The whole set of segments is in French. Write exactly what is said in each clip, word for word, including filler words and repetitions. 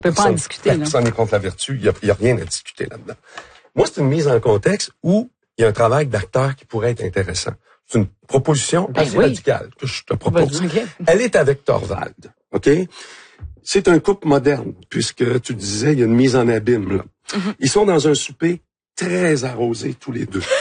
On peut pas en discuter. Personne n'est contre la vertu. Il n'y a, a rien à discuter là-dedans. Moi, c'est une mise en contexte où il y a un travail d'acteur qui pourrait être intéressant. C'est une proposition ben assez oui. radicale que je te propose. Ben, okay. Elle est avec Thorvald, OK? C'est un couple moderne, puisque tu disais, il y a une mise en abîme, là. Mm-hmm. Ils sont dans un souper très arrosé, tous les deux.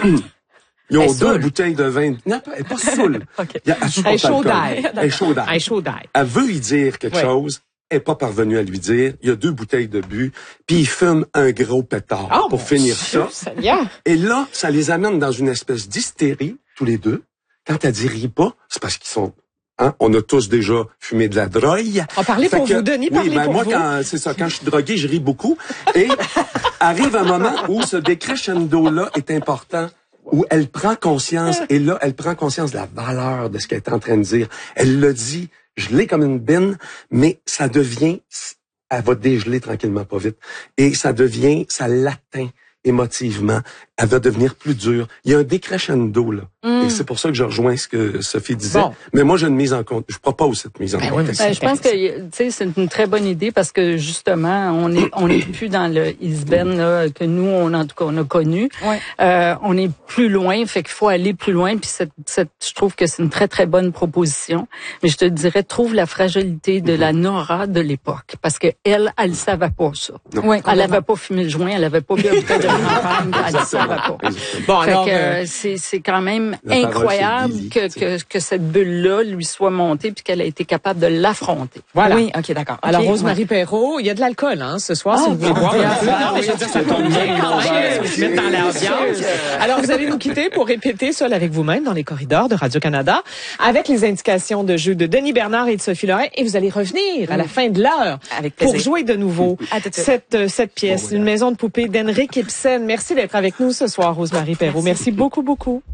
Ils ont elle deux saoule. bouteilles de vin. Non, elle n'est pas saoule. Okay. Elle est chaud d'ail. Elle est chaud d'ail. Elle est chaud d'ail. Elle veut y dire quelque oui. chose. Elle n'est pas parvenue à lui dire. Il y a deux bouteilles de but. Puis il fume un gros pétard oh, pour finir Dieu, ça. Seigneur. Et là, ça les amène dans une espèce d'hystérie, tous les deux. Quand elle dit ris pas, c'est parce qu'ils sont... Hein, on a tous déjà fumé de la drogue. On parlait pour que, vous, Denis, oui, parlez ben pour moi, vous. Quand, c'est ça, quand je suis drogué, je ris beaucoup. Et arrive un moment où ce décrescendo-là est important, où elle prend conscience, et là, elle prend conscience de la valeur de ce qu'elle est en train de dire. Elle le dit, je l'ai comme une bine, mais ça devient, elle va dégeler tranquillement, pas vite. Et ça devient, ça l'atteint émotivement. Elle va devenir plus dure. Il y a un décrescendo, là. Mm. Et c'est pour ça que je rejoins ce que Sophie disait. Bon. Mais moi, j'ai une mise en compte. Je propose cette mise en ben compte. Oui, ben, je pense que, tu sais, c'est une très bonne idée parce que, justement, on est, on est plus dans le Isben, là, que nous, on, en tout cas, on a connu. Ouais. Euh, on est plus loin, fait qu'il faut aller plus loin. Puis cette, cette, je trouve que c'est une très, très bonne proposition. Mais je te dirais, trouve la fragilité de mm-hmm. la Nora de l'époque. Parce que elle, elle savait pas ça. Oui, elle avait pas fumé le joint, elle avait pas bu un bouteille de champagne, elle ne savait pas. Bon, fait alors, que, euh, c'est, c'est quand même incroyable que, que, que cette bulle-là lui soit montée puis qu'elle a été capable de l'affronter. Voilà. Oui, OK, d'accord. Okay, alors, Rosemary ouais. Perrault, il y a de l'alcool, hein, ce soir, ah, si vous voulez boire un peu. Non, mais je veux dire, ça tombe bien quand même, se mettre dans l'ambiance. Alors, vous allez nous quitter pour répéter seul avec vous-même dans les corridors de Radio-Canada avec les indications de jeu de Denis Bernard et de Sophie Lorrain et vous allez revenir à la fin de l'heure pour jouer de nouveau cette, cette pièce, une maison de poupée d'Henrik Ibsen. Merci d'être avec nous ce soir, Rosemary Perrault. Merci beaucoup, beaucoup.